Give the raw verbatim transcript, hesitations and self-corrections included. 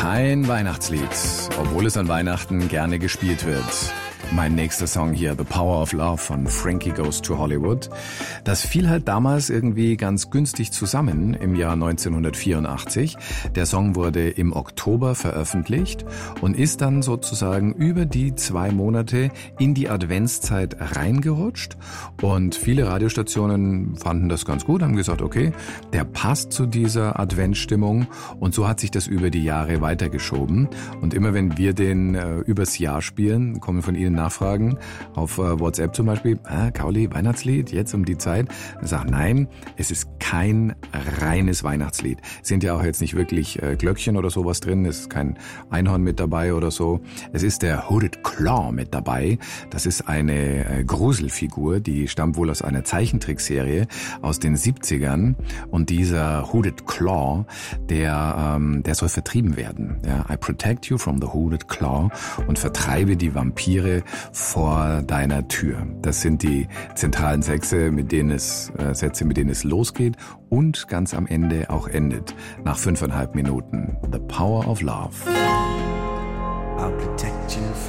Kein Weihnachtslied, obwohl es an Weihnachten gerne gespielt wird. Mein nächster Song hier, The Power of Love von Frankie Goes to Hollywood. Das fiel halt damals irgendwie ganz günstig zusammen im Jahr neunzehnhundertvierundachtzig. Der Song wurde im Oktober veröffentlicht und ist dann sozusagen über die zwei Monate in die Adventszeit reingerutscht. Und viele Radiostationen fanden das ganz gut, haben gesagt, okay, der passt zu dieser Adventsstimmung. Und so hat sich das über die Jahre weitergeschoben. Und immer wenn wir den äh, übers Jahr spielen, kommen von Ihnen Nachfragen auf äh, WhatsApp zum Beispiel, ah, Kauli, Weihnachtslied, jetzt um die Zeit. Ich sage, nein, es ist kein reines Weihnachtslied. Es sind ja auch jetzt nicht wirklich äh, Glöckchen oder sowas drin, es ist kein Einhorn mit dabei oder so. Es ist der Hooded Claw mit dabei. Das ist eine äh, Gruselfigur, die stammt wohl aus einer Zeichentrickserie aus den siebzigern. Und dieser Hooded Claw, der, ähm, der soll vertrieben werden. Ja, I protect you from the Hooded Claw und vertreibe die Vampire vor deiner Tür. Das sind die zentralen Sätze, mit denen es, äh, Sätze, mit denen es losgeht und ganz am Ende auch endet. Nach fünfeinhalb Minuten. The Power of Love. I'll protect you